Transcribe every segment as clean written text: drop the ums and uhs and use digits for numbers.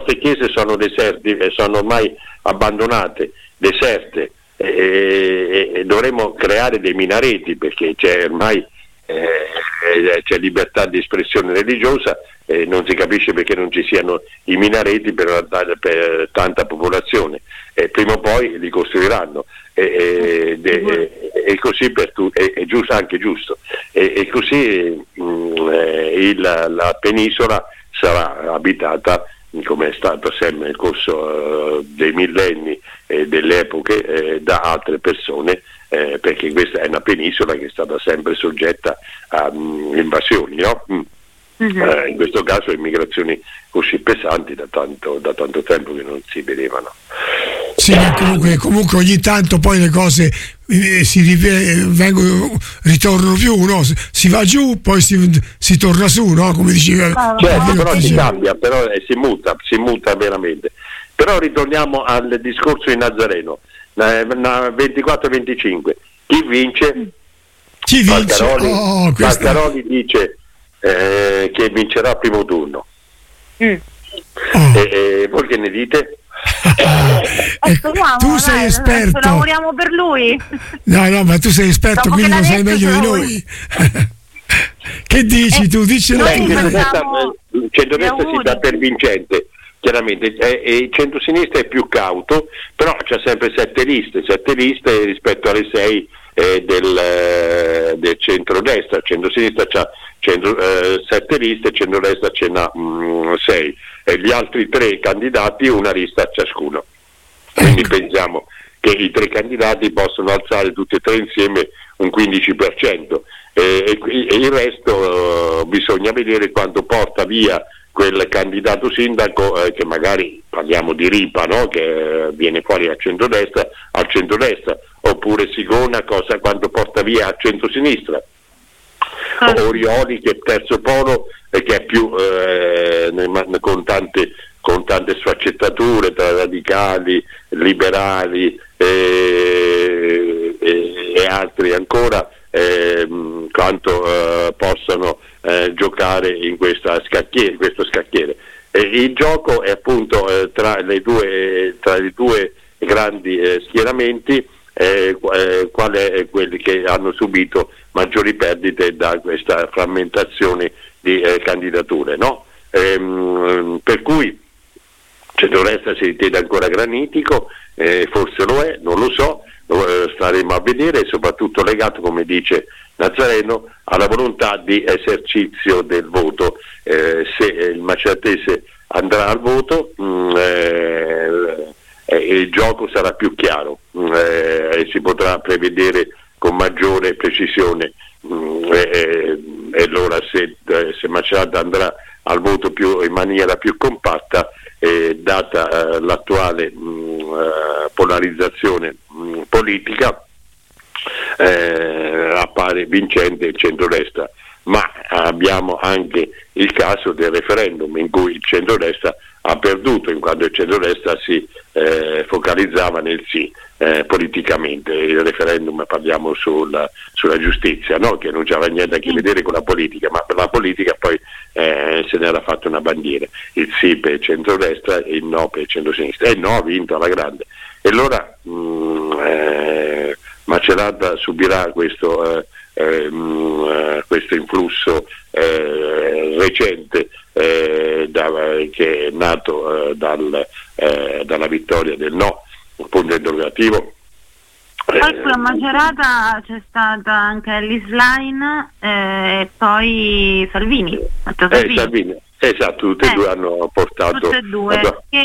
nostre chiese sono deserti, sono ormai abbandonate, deserte, e dovremmo creare dei minareti, perché c'è ormai c'è libertà di espressione religiosa, non si capisce perché non ci siano i minareti per tanta popolazione, prima o poi li costruiranno, e così per è giusto, anche giusto, e così la penisola sarà abitata, come è stato sempre nel corso dei millenni e delle epoche, da altre persone, perché questa è una penisola che è stata sempre soggetta a invasioni, no? In questo caso immigrazioni così pesanti da tanto tempo che non si vedevano. Sì, comunque ogni tanto poi le cose ritornano più, no? Si va giù, poi si torna su, no? Come diceva. Certo, però si cambia, però si muta veramente. Però ritorniamo al discorso di Nazareno, 24-25. Chi vince? Maccaroli dice che vincerà il primo turno. Voi che ne dite? Tu sei esperto. Lavoriamo per lui. No, ma tu sei esperto, dopo quindi lo sai meglio di noi. Che dici tu? Dicelo. Il centrodestra si dà per vincente. Chiaramente il centrosinistra è più cauto, però c'è sempre 7 liste rispetto alle 6 del centrodestra. Il centrosinistra c'ha 7 liste, il centrodestra ce n'ha 6, e gli altri 3 candidati una lista ciascuno. Quindi pensiamo che i 3 candidati possono alzare tutti e 3 insieme un 15%, e il resto bisogna vedere quanto porta via quel candidato sindaco, che magari parliamo di Ripa, no? Che viene fuori al centrodestra, oppure Sigona, quanto porta via al centrosinistra, Orioli che è terzo polo, che è più con tante sfaccettature tra radicali, liberali e altri ancora, quanto possano giocare in questo scacchiere. Il gioco è appunto tra i due grandi schieramenti, qual è quelli che hanno subito maggiori perdite da questa frammentazione di candidature, no? Per cui centrodestra si ritiene ancora granitico, forse lo è, non lo so, staremo a vedere, soprattutto legato, come dice Nazareno, alla volontà di esercizio del voto. Se il maceratese andrà al voto, il gioco sarà più chiaro, e si potrà prevedere con maggiore precisione, e allora se Macerata andrà al voto in maniera più compatta, data l'attuale polarizzazione politica, appare vincente il centrodestra. Ma abbiamo anche il caso del referendum, in cui il centrodestra ha perduto, in quanto il centrodestra si focalizzava nel sì politicamente. Il referendum, parliamo sulla giustizia, no? Che non c'aveva niente a che vedere con la politica, ma per la politica poi se ne era fatta una bandiera: il sì per il centrodestra e il no per il centrosinistra, e il no ha vinto alla grande. E allora Macerata subirà questo influsso recente, che è nato dalla vittoria del no, punto interrogativo. Poi sulla Macerata c'è stata anche Ellis Line, e poi Salvini. Salvini, esatto, tutti e due hanno portato. Tutte e due.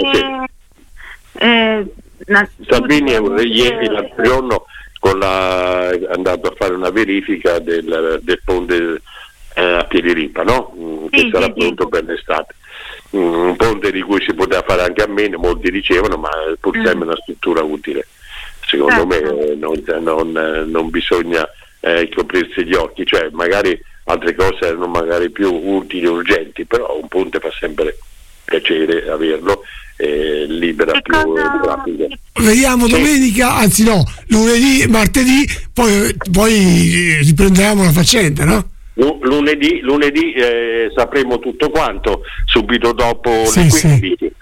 Salvini ieri, l'altro giorno, è andato a fare una verifica del ponte a Piediripa, no? Che sarà pronto per l'estate. Un ponte di cui si poteva fare anche a meno, molti dicevano, ma pur sempre una struttura utile. Secondo me non bisogna coprirsi gli occhi, cioè magari altre cose erano magari più utili, urgenti, però un ponte fa sempre piacere averlo, libera più traffico. Vediamo domenica, anzi no, lunedì, martedì, poi riprendiamo la faccenda, no? Lunedì sapremo tutto quanto, subito dopo le 15.